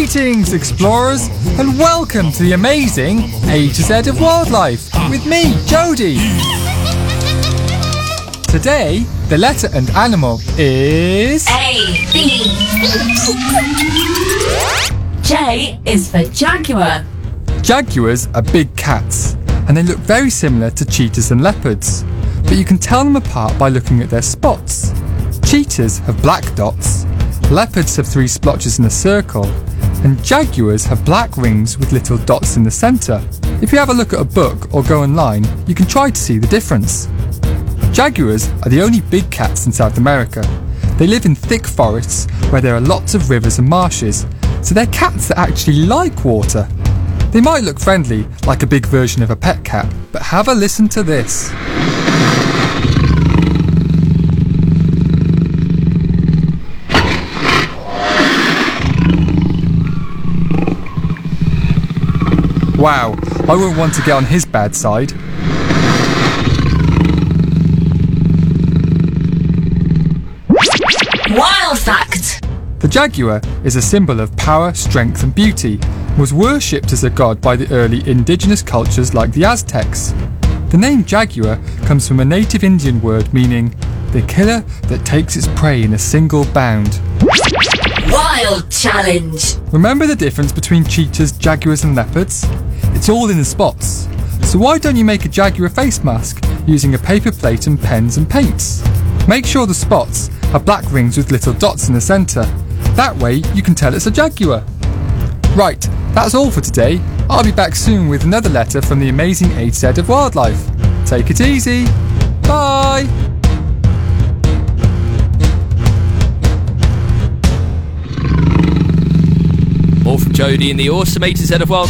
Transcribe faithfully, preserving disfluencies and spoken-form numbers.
Greetings, explorers, and welcome to the amazing A to Z of Wildlife with me, Jody. Today, the letter and animal is... A, B. J is for jaguar. Jaguars are big cats, and they look very similar to cheetahs and leopards, but you can tell them apart by looking at their spots. Cheetahs have black dots, leopards have three splotches in a circle, and jaguars have black rings with little dots in the centre. If you have a look at a book or go online, you can try to see the difference. Jaguars are the only big cats in South America. They live in thick forests where there are lots of rivers and marshes, so they're cats that actually like water. They might look friendly, like a big version of a pet cat, but have a listen to this. Wow, I wouldn't want to get on his bad side. Wild fact! The jaguar is a symbol of power, strength and beauty, and was worshipped as a god by the early indigenous cultures like the Aztecs. The name jaguar comes from a native Indian word meaning the killer that takes its prey in a single bound. Wild challenge! Remember the difference between cheetahs, jaguars and leopards? It's all in the spots. So why don't you make a jaguar face mask using a paper plate and pens and paints? Make sure the spots have black rings with little dots in the centre. That way you can tell it's a jaguar. Right, that's all for today. I'll be back soon with another letter from the amazing A to Z of Wildlife. Take it easy. Bye. More from Jody in the awesome A to Z of Wildlife.